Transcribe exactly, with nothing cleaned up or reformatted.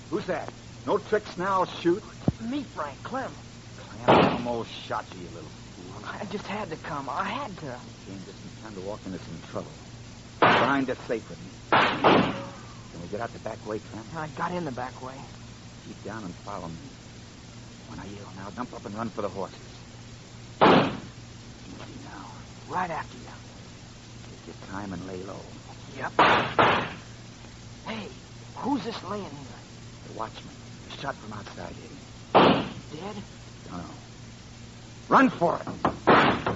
Who's that? No tricks now, shoot. Me, Frank, Clem. Clem almost shot you, you little fool. I just had to come. I had to. Came just in time to walk into some trouble. Find it safe with me. Can we get out the back way, Clem? I got in the back way. Keep down and follow me. When I yell now, dump up and run for the horses. Easy now. Right after you. Take your time and lay low. Yep. Hey, who's this laying here? The watchman. A shot from outside here. Dead? Don't know. Run for it.